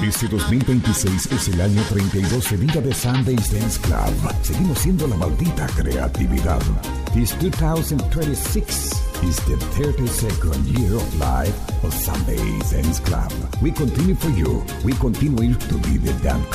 Este 2026 es el año 32 de vida de Sundays Dance Club. Seguimos siendo la maldita creatividad. This 2026 is the 32nd year of life of Sundays Dance Club. We continue for you. We continue to be the damn